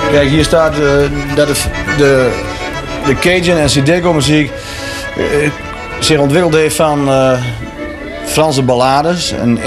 Kijk, hier staat dat de Cajun en Zydeco muziek zich ontwikkeld heeft van Franse ballades en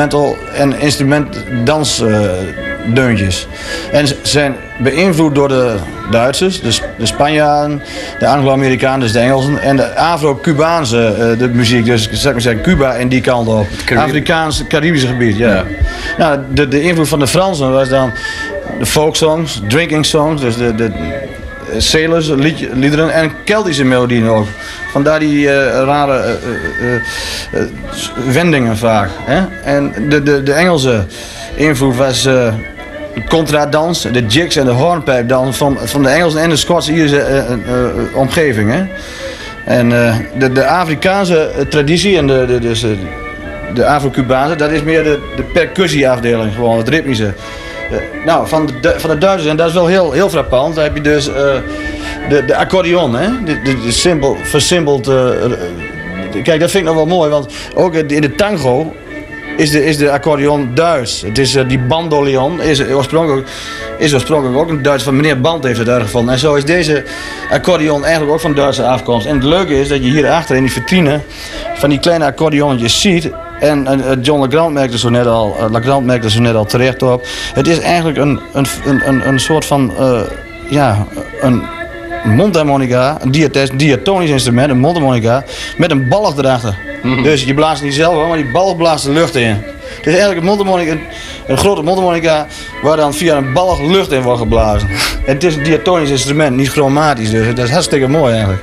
instrumentdansdeuntjes. En ze zijn beïnvloed door de Duitsers, de Spanjaarden, de Anglo-Amerikanen, dus de Engelsen en de Afro-Cubaanse de muziek. Dus zeg maar zeggen, Cuba en die kant op. Afrikaans, Caribische gebied, ja. Nou, de invloed van de Fransen was dan de folksongs, drinking songs, dus de sailors, liederen en Keltische melodieën ook. Vandaar die rare wendingen vaak. Hè? En de Engelse invloed was contradans, de jigs en de hornpijpdans van de Engelsen en de Schotse-Ierse omgeving. Hè? En de Afrikaanse traditie en de Afro-Cubaanse, dat is meer de percussieafdeling, gewoon het ritmische. Nou, van de Duitsers, en dat is wel heel frappant, dan heb je dus de accordeon, hè? De versimpeld. Kijk, dat vind ik nog wel mooi, want ook in de tango is de accordeon Duits. Het is die bandoleon is oorspronkelijk ook een Duits, van meneer Band heeft het uitgevonden. En zo is deze accordeon eigenlijk ook van Duitse afkomst. En het leuke is dat je hierachter in die vitrine van die kleine accordeonnetjes ziet. En John Legrand merkte zo net al terecht op. Het is eigenlijk een soort van een mondharmonica, een diatonisch instrument, een mondharmonica, met een balg erachter. Dus je blaast niet zelf hoor, maar die balg blaast de lucht in. Het is eigenlijk een grote mondharmonica waar dan via een balg lucht in wordt geblazen. En het is een diatonisch instrument, niet chromatisch, dus dat is hartstikke mooi eigenlijk.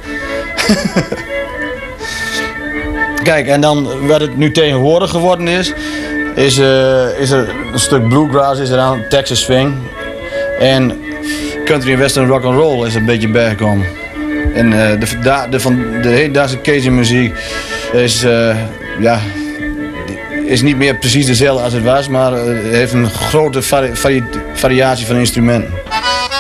Kijk, en dan wat het nu tegenwoordig geworden is er een stuk bluegrass is er aan, Texas swing. En country en western rock and roll is er een beetje bijgekomen. En de hedendaagse Cajun muziek is niet meer precies dezelfde als het was, maar heeft een grote variatie van instrumenten.